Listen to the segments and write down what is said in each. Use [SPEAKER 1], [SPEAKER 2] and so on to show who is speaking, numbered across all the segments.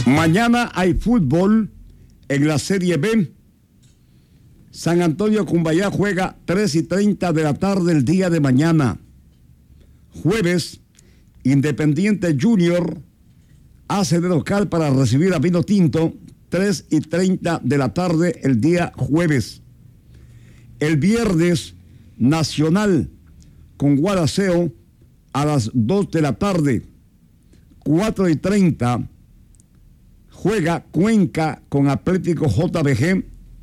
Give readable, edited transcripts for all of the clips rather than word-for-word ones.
[SPEAKER 1] Mañana hay fútbol en la Serie B. San Antonio Cumbayá juega 3:30 de la tarde el día de mañana. Jueves, Independiente Junior hace de local para recibir a Vino Tinto, 3:30 de la tarde el día jueves. El viernes, Nacional con Gualaceo a las 2 de la tarde. 4:30 juega Cuenca con Atlético JBG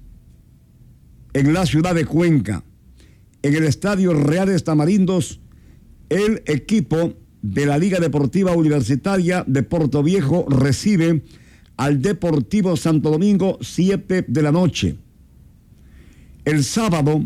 [SPEAKER 1] en la ciudad de Cuenca. En el Estadio Reales Tamarindos, el equipo de la Liga Deportiva Universitaria de Portoviejo recibe al Deportivo Santo Domingo, 7 de la noche. El sábado,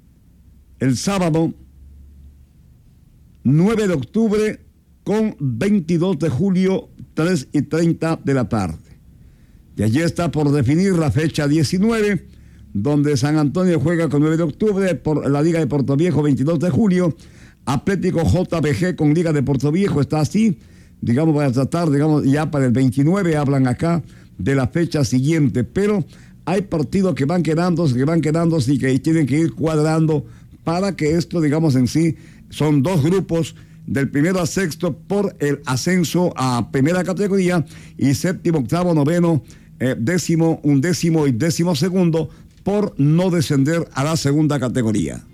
[SPEAKER 1] 9 de octubre con 22 de julio, 3:30 de la tarde. Y allí está por definir la fecha 19, donde San Antonio juega con 9 de octubre por la Liga de Portoviejo, 22 de julio. Atlético JBG con Liga de Portoviejo está así, digamos, para tratar, digamos, ya para el 29 hablan acá de la fecha siguiente, pero hay partidos que van quedándose y que tienen que ir cuadrando para que esto, digamos, en sí, son dos grupos del primero a sexto por el ascenso a primera categoría y séptimo, octavo, noveno, décimo, undécimo y décimo segundo por no descender a la segunda categoría.